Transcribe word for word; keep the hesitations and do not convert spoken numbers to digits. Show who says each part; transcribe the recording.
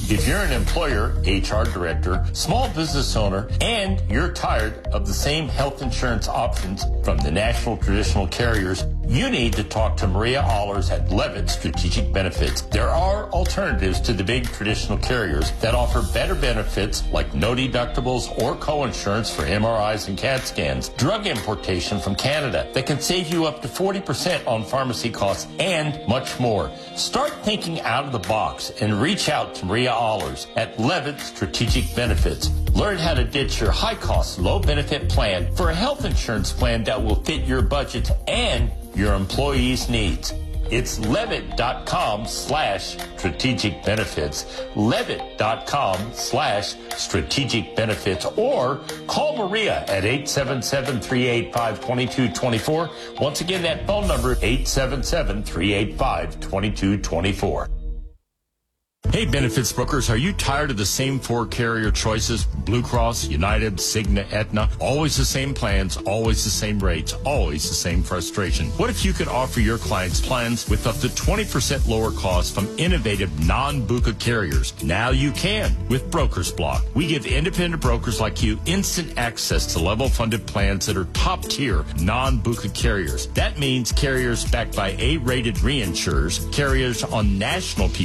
Speaker 1: If you're an employer, H R director, small business owner, and you're tired of the same health insurance options from the national traditional carriers, you need to talk to Maria Allers at Levitt Strategic Benefits. There are alternatives to the big traditional carriers that offer better benefits like no deductibles or co-insurance for M R Is and CAT scans, drug importation from Canada that can save you up to forty percent on pharmacy costs, and much more. Start thinking out of the box and reach out to Maria Allers at Levitt Strategic Benefits. Learn how to ditch your high-cost, low-benefit plan for a health insurance plan that will fit your budget and your employees' needs. It's Levitt.com slash strategic benefits, Levitt.com slash strategic benefits, or call Maria at eight seven seven, three eight five, two two two four. Once again, that phone number, eight seven seven, three eight five, two two two four. Hey, benefits brokers, are you tired of the same four carrier choices? Blue Cross, United, Cigna, Aetna, always the same plans, always the same rates, always the same frustration. What if you could offer your clients plans with up to twenty percent lower costs from innovative non-BUCA carriers? Now you can with Brokers Block. We give independent brokers like you instant access to level-funded plans that are top-tier non-BUCA carriers. That means carriers backed by A-rated reinsurers, carriers on national P